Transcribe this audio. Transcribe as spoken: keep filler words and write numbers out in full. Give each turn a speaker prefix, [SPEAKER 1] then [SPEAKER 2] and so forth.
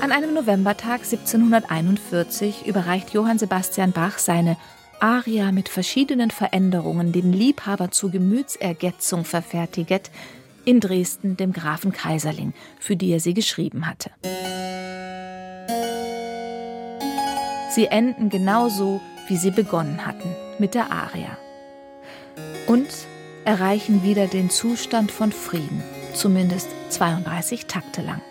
[SPEAKER 1] An einem Novembertag siebzehnhunderteinundvierzig überreicht Johann Sebastian Bach seine Aria mit verschiedenen Veränderungen, den Liebhaber zur Gemütsergetzung verfertiget, in Dresden dem Grafen Kaiserling, für die er sie geschrieben hatte. Sie enden genauso, wie sie begonnen hatten, mit der Aria. Und erreichen wieder den Zustand von Frieden, zumindest zweiunddreißig Takte lang.